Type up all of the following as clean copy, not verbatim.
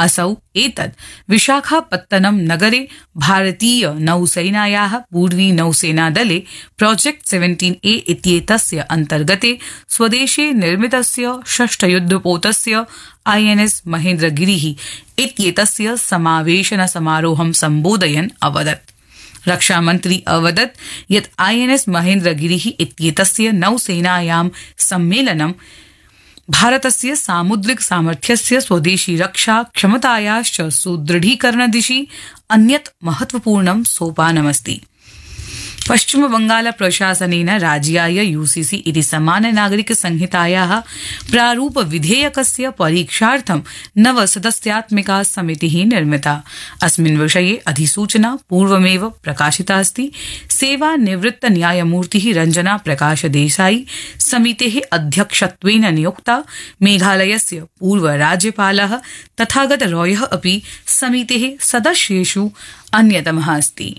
असौ एतद् विशाखापत्तनम नगरे भारतीय नौसेनायाः पूर्वी नौसेनादले प्रोजेक्ट 17A इत्येतस्य अन्तर्गते स्वदेशे निर्मितस्य षष्ठयुद्धपोतस्य INS महेन्द्रगिरिः इत्येतस्य समावेशन समारोहं सम्बोधयन् अवदत्। रक्षामन्त्री अवदत् यत् INS महेन्द्रगिरिः इत्येतस्य नौसेनायां सम्मेलनं भारतस्य सामुद्रिक सामर्थ्यस्य स्वदेशी रक्षा क्षमतायाश्च सुदृढीकरणदिशि अन्यत् महत्वपूर्णं सोपानमस्ति। पश्चिमबंगाल प्रशासनेन राज्याय UCC इति समान नागरिक संहितायाः प्रारूप विधेयकस्य परीक्षार्थं 9 सदस्यात्मिका समितिः निर्मिता। अस्मिन् विषये अधिसूचना पूर्वमेव प्रकाशिता अस्ति। सेवानिवृत्त न्यायमूर्तिः रञ्जना प्रकाश देसाई समितेः अध्यक्षत्वेन नियुक्ता। मेघालयस्य पूर्व राज्यपालः तथागत रॉयः अपि समितेः सदस्येषु अन्यतमः अस्ति।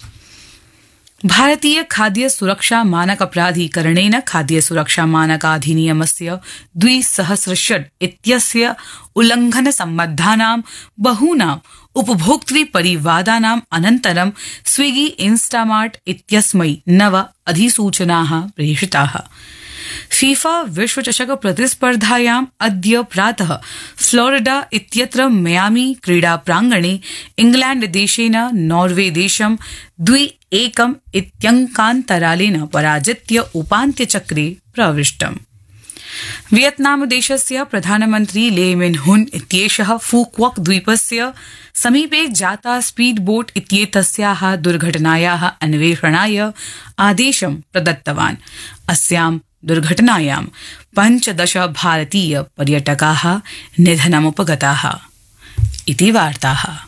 भारतीय खाद्य सुरक्षा मानक प्राधिकरणेन खाद्य सुरक्षा मानकाधिनियमस्य 2006 इत्यस्य उल्लंघन सम्बद्धानां बहूनां उपभोक्तृ परिवादानाम् अनन्तरं स्विगी इंस्टामार्ट इत्यस्मै 9 अधिसूचनाः प्रेषिताः। फीफा विश्वचषक प्रतिस्पर्धायाम् अद्य प्रातः फ्लोरिडा इत्यत्र मियामी क्रीडा प्रांगणे इंग्लैंड देशेन नॉर्वे देशं 2-1 इत्यङ्कान्तरालेन पराजित्य उपान्त्यचक्रे प्रविष्टम्। वियतनाम देशस्य प्रधानमन्त्री ले मिन हुन इत्येषः फूक्वक द्वीपस्य समीपे जाता स्पीड बोट इत्येतस्याः दुर्घटनायाः अन्वेषणाय आदेशं प्रदत्तवान्। अस्यां दुर्घटनायां 15 भारतीय पर्यटकाः निधनमुपगताः इति वार्ताः।